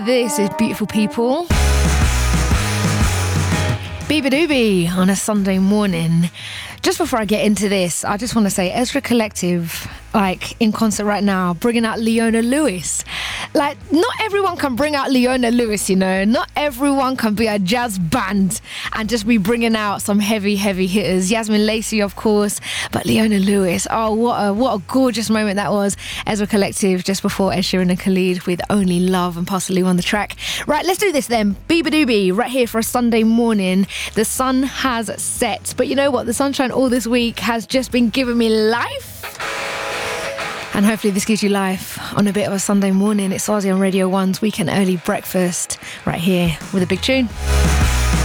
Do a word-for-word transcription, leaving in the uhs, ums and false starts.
This is Beautiful People. Beabadoobie on a Sunday morning. Just before I get into this, I just want to say Ezra Collective, like in concert right now, bringing out Leona Lewis. Like, not everyone can bring out Leona Lewis, you know. Not everyone can be a jazz band and just be bringing out some heavy, heavy hitters. Yasmin Lacey, of course, but Leona Lewis. Oh, what a what a gorgeous moment that was. Ezra Collective just before Ed Sheeran and Khalid with Only Love and Possibly on the track. Right, let's do this then. Beabadoobie, right here for a Sunday morning. The sun has set, but you know what? The sunshine all this week has just been giving me life. And hopefully this gives you life on a bit of a Sunday morning. It's Swazi on Radio one's Weekend Early Breakfast right here with a big tune.